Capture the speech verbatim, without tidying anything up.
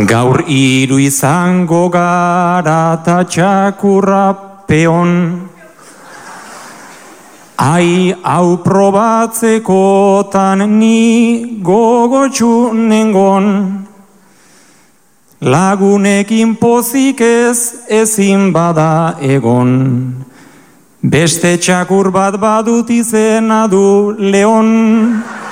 Gaur hiru izango gara ta txakurra peon. Ai, hau probatzekotan ni gogotxu nengon. Lagunekin pozik ez ezin bada egon. Beste txakur bat badut izena du Leon.